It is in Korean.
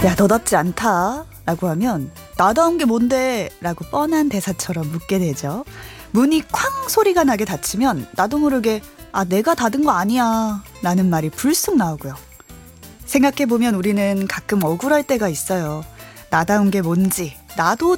야, 너답지 않다 라고 하면 나다운 게 뭔데? 라고 뻔한 대사처럼 묻게 되죠. 문이 쾅 소리가 나게 닫히면 나도 모르게 내가 닫은 거 아니야 라는 말이 불쑥 나오고요. 생각해보면 우리는 가끔 억울할 때가 있어요. 나다운 게 뭔지 나도